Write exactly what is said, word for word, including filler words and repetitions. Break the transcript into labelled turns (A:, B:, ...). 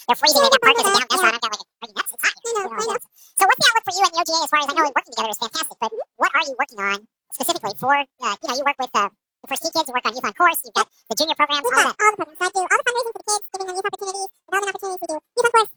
A: they're freezing. They've got parkas and down vests on. I'm kind of like, are you nuts? It's hot here.
B: I know,
A: You know,
B: I know.
A: yeah. So what's the outlook for you and the O G A as far as I know working together is fantastic, but what are you working on specifically for, uh, you know, you work with uh, the First T Kids, you work on Youth on Course, you've got the junior programs,
B: We've
A: all
B: got
A: that.
B: all the programs. So I do all the fundraising for the kids, giving them youth opportunities, development opportunities. We do youth on course